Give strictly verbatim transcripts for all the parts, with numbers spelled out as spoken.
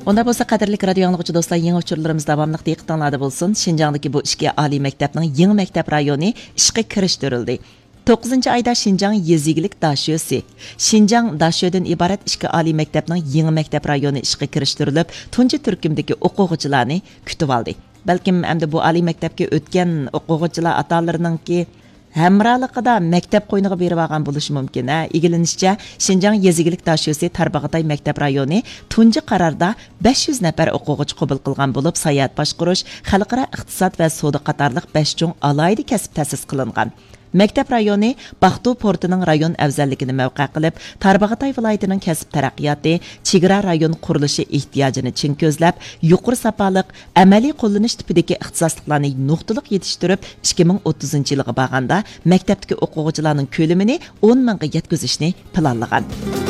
Onda bo'lsa qadrli radio anglag'uchi do'stlar, yangi uchurlarimiz davomli diqqatingizda bo'lsin. Shinjongdagi bu ikki oliy maktabning yangi maktab rayoni ishga kirishtirildi. to'qqizinchi oyda Shinjong yezigilik dashosi. Shinjong dashodan iborat ikki oliy maktabning yangi maktab rayoni ishga kirishtirilib, tunji turkumdagi o'quvchilarni kutib oldi. Balkim endi bu oliy maktabga o'tgan o'quvchilar atalarininki hamrohligida maktab qo'yniga berib olgan bo'lishi mumkin. Egilinishcha, Shinjong yezigilik dashosi Tarbag'atay maktab rayoni tunji qarorda besh yuz nafar o'quvchi qabul qilgan bo'lib, sayohat boshqarish, xalqaro iqtisod va savdo qatorliq besh cho'ng alohida kasb ta'sis qilingan. Maktab rayoni Baxtu portining rayon afzalligini mavqe qilib, Tarbag'atay viloyatining kasb taraqqiyoti, chegara rayon qurilishi ehtiyojini chin ko'zlab, yuqori safoliq amaliy qo'llanish tipidagi ixtisosliklarni nuqtaliq yetishtirib, ikki ming o'ttizinchi yilga borganda maktabdagi o'quvchilarning ko'lamini o'n mingga yetkazishni planlagan.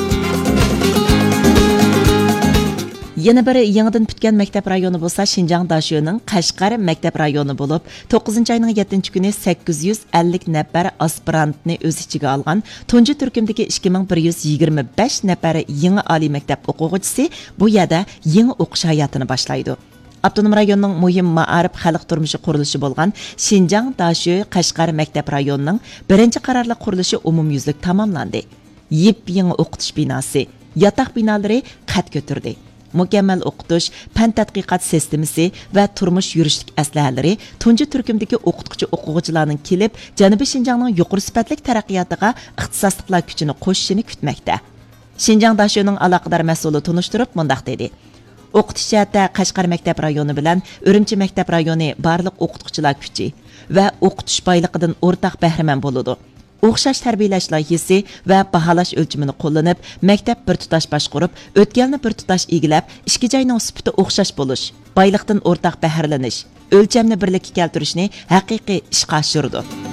Yana bir yangidan bitgan maktab rayoni bo'lsa Shinjong dashoning Qashqar maktab rayoni bo'lib, to'qqizinchi oyning yettinchi kuni sakkiz yuz ellik nafar aspirantni o'z ichiga olgan tunji turkumdagi ikki ming bir yuz yigirma besh nafar yangi oliy maktab o'quvchisi bu yerda yangi o'qish hayotini boshlaydi. Avtonom rayonning muhim ma'arif xalq turmushi qurilishi bo'lgan Shinjong dasho Qashqar maktab rayonining birinchi qarorli qurilishi umumyuzlik tamomlandi. Yep-yangi o'qitish binosi, yotoq binolari qad ko'tirdi. Mukammal o'qitish, fan tadqiqot sistemasi va turmush yurishlik aslahalari tunji turkumdagi o'qituvchi o'quvchilarning kelib, Janubiy Shinjongning yuqori sifatli taraqqiyotiga ixtisosliklar kuchini qo'shishini kutmoqda. Shinjong dashoning aloqador mas'uli tunishtirib mundaq dedi: O'qitish jihatda Qashqar maktab rayoni bilan Urumchi maktab rayoni barliq o'qituvchilar kuchi va o'qitish boyligidan o'rtaq bahramand bo'ladi. O'xshash tarbiyalash loyihasi va baholash o'lchimini qo'llanib, maktab bir tutash boshqarib, o'tganni bir tutash egilab, ikki joyning sifati o'xshash bo'lish, boyliqdan o'rtaq bahralanish, o'lchamni birlikka keltirishni haqiqiy ishga oshirdi.